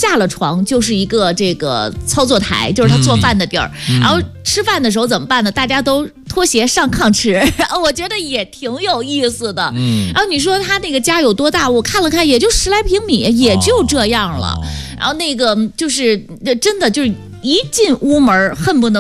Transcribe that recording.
下了床就是一个这个操作台，就是他做饭的地儿。然后吃饭的时候怎么办呢？大家都脱鞋上炕吃，我觉得也挺有意思的。然后你说他那个家有多大？我看了看，也就10来平米，也就这样了。然后那个就是真的就是一进屋门恨不能